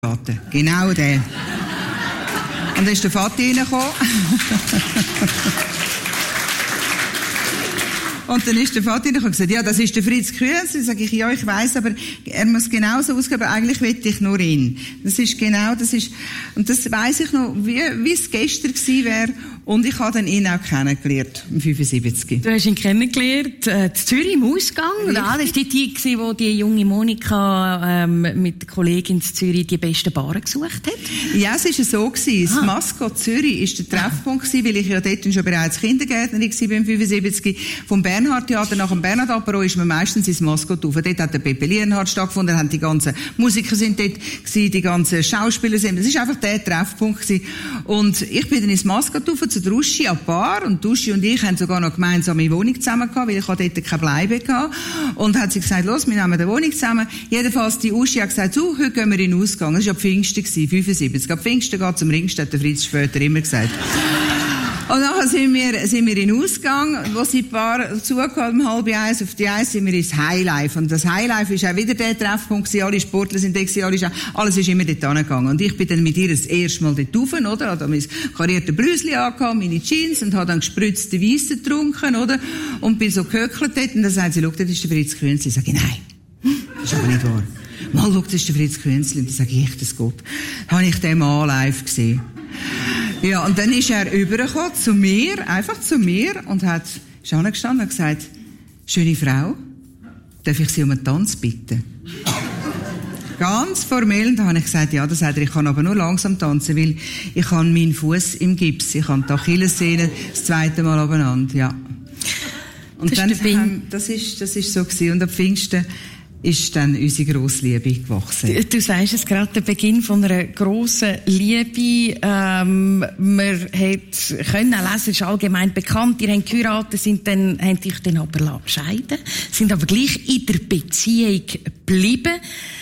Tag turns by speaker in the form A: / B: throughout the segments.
A: Vater. Genau der. Und dann ist der Vater reingekommen. Und dann ist der Vater reingekommen und gesagt, ja, das ist der Fritz Künzli. Dann sage ich, ja, ich weiss, aber er muss genauso ausgeben, aber eigentlich will ich nur ihn. Und das weiss ich noch, wie es gestern gewesen wäre. Und ich habe dann ihn auch kennengelernt, im 75.
B: Du hast ihn kennengelernt, in Zürich im Ausgang. Ja. Das war die Zeit, wo die junge Monika mit der Kollegin in Zürich die besten Baren gesucht hat?
A: Ja, es war so gewesen. Das Maskott Zürich war der Treffpunkt gewesen, weil ich ja dort schon bereits Kindergärtnerin war, im 75. Vom Bernhard-Theater nach dem Bernhard-Apero ist man meistens ins Maskott rauf. Dort hat der Pepe Lienhardt stattgefunden, haben die ganzen Musiker sind dort gewesen, die ganzen Schauspieler sind. Das war einfach der Treffpunkt gewesen. Und ich bin dann ins Maskott rauf, zu der Uschi an Paar, und Uschi und ich haben sogar noch gemeinsame Wohnung zusammen gehabt, weil ich dort keine Bleibe hatte. Und hat sie gesagt, los, wir nehmen eine Wohnung zusammen. Jedenfalls, die Uschi hat gesagt, so, heute gehen wir in den Ausgang. Das war ab Pfingsten, 75. Ab Pfingsten geht zum Ringstedt, der Fritz später immer gesagt. Und nachher sind wir in den Ausgang, wo sie ein paar zugehört, um 12:30, auf die 1 sind wir ins Highlife. Und das Highlife ist auch wieder der Treffpunkt gewesen, alle Sportler sind da gewesen, alles ist immer dort hingegangen. Und ich bin dann mit ihr das erste Mal dort rauf, oder? Habe mein kariertes Blüsli angehabt, meine Jeans, und habe dann gespritzte Weisse getrunken, oder? Und bin so gehöckelt dort, und dann sagt sie, schau, das ist der Fritz Künzli. Sag ich, nein, das ist aber nicht wahr. Mal, schau, das ist der Fritz Künzli. Und dann sage ich, echt, das Gott. Habe ich den Mann live gesehen. Ja, und dann ist er übergekommen zu mir, und ist angestanden und gesagt, schöne Frau, darf ich Sie um einen Tanz bitten? Ganz formell, und da habe ich gesagt, ja, das sagt er, ich kann aber nur langsam tanzen, weil ich habe meinen Fuß im Gips, ich habe die Achillessehne das zweite Mal abeinander, ja. Und das ist so gewesen, und ab Pfingsten ist dann unsere grosse Liebe gewachsen.
B: Du sagst es gerade, der Beginn von einer grossen Liebe. Man hat können lesen, ist allgemein bekannt. Ihr habt geheiratet, haben dich dann aber scheiden, sind aber gleich in der Beziehung geblieben.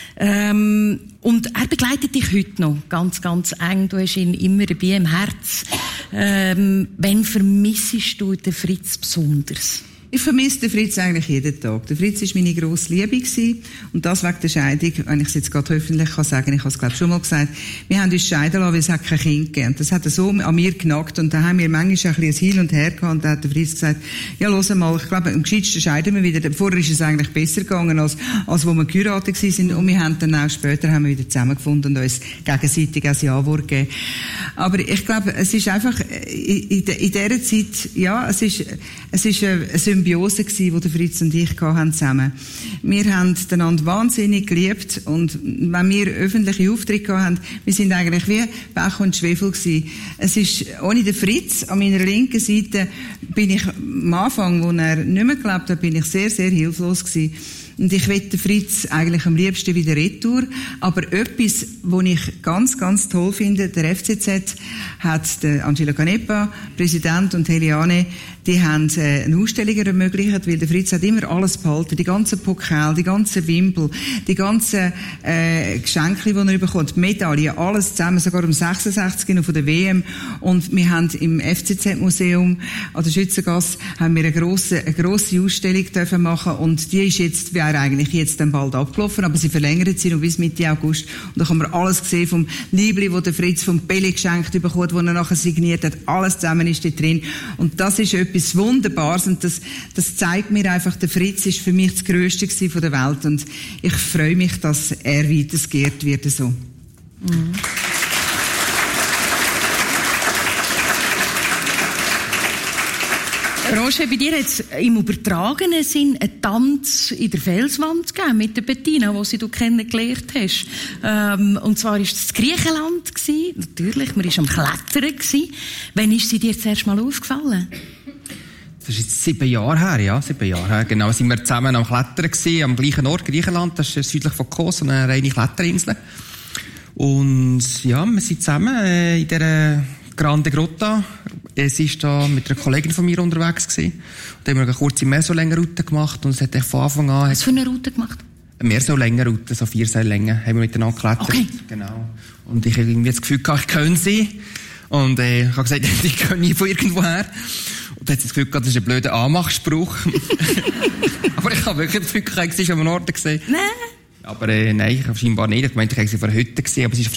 B: Und er begleitet dich heute noch ganz, ganz eng. Du hast ihn immer dabei im Herz. Wann vermissest du den Fritz besonders?
A: Ich vermisse den Fritz eigentlich jeden Tag. Der Fritz war meine grosse Liebe gewesen. Und das wegen der Scheidung, wenn ich es jetzt gerade öffentlich kann sagen, ich habe es glaube schon mal gesagt, wir haben uns scheiden lassen, weil es hat kein Kind gegeben. Und das hat so an mir genagt. Und da haben wir manchmal ein bisschen Hin und Her gehabt. Und da hat der Fritz gesagt, ja, los mal, ich glaube, am gescheitsten scheiden wir wieder. Vorher ist es eigentlich besser gegangen, als wo wir geheiratet sind. Und wir haben dann auch später haben wir wieder zusammengefunden und uns gegenseitig ein Ja-Wort gegeben. Aber ich glaube, es ist einfach, in dieser Zeit, ja, es ist eine Symbiose gewesen, die der Fritz und ich hatten zusammen. Wir haben einander wahnsinnig geliebt, und wenn wir öffentliche Aufträge hatten, wir sind eigentlich wie Pech und Schwefel gewesen. Es ist, ohne den Fritz an meiner linken Seite bin ich am Anfang, wo er nicht mehr gelebt hat, bin ich sehr, sehr hilflos gewesen. Und ich will den Fritz eigentlich am liebsten wieder retour. Aber etwas, was ich ganz, ganz toll finde, der FCZ hat der Angelo Canepa, Präsident, und Heliane, die haben eine Ausstellung ermöglicht, weil der Fritz hat immer alles behalten. Die ganzen Pokal, die ganzen Wimpel, die ganzen Geschenke, die er bekommt, Medaillen, alles zusammen, sogar um 66 noch von der WM. Und wir haben im FCZ-Museum an der Schützengasse haben wir eine grosse Ausstellung dürfen machen, und die ist jetzt, wäre eigentlich jetzt dann bald abgelaufen, aber sie verlängert sie noch bis Mitte August. Und da kann man alles sehen vom Liebli, wo der Fritz vom Pelle geschenkt bekommt, wo er nachher signiert hat. Alles zusammen ist da drin. Und das ist etwas Wunderbares, und das zeigt mir einfach, der Fritz ist für mich das Grösste von der Welt, und ich freue mich, dass er weitergeehrt wird so. Mhm.
B: Roger, bei dir hat es im übertragenen Sinn einen Tanz in der Felswand gegeben mit der Bettina, die du kennengelernt hast. Und zwar war das Griechenland gewesen. Natürlich, man war am Klettern gewesen. Wann ist sie dir zuerst mal aufgefallen?
C: Das ist jetzt 7 Jahre her, ja, 7 Jahre her. Genau, sind wir zusammen am Klettern gewesen, am gleichen Ort, Griechenland. Das ist südlich von Kos, eine reine Kletterinsel. Und ja, wir sind zusammen in dieser Grande Grotta. Sie ist da mit einer Kollegin von mir unterwegs gewesen. Und da haben wir eine kurze Meersäulenroute gemacht, und es hat von Anfang an...
B: Was für eine Route gemacht?
C: Eine Meersäulenroute, so 4 Seillängen, haben wir miteinander geklettert.
B: Okay.
C: Genau. Und ich habe irgendwie das Gefühl gehabt, ich kenne sie. Und ich habe gesagt, ich kenne nie von irgendwoher. Und dann hat sie das Gefühl gehabt, das ist ein blöder Anmachspruch. Aber ich habe wirklich das Gefühl gehabt, sie ist an einem Ort gesehen.
B: Nein.
C: Aber nein, ich habe scheinbar nicht. Ich meinte, ich habe sie vor heute gesehen, aber sie ist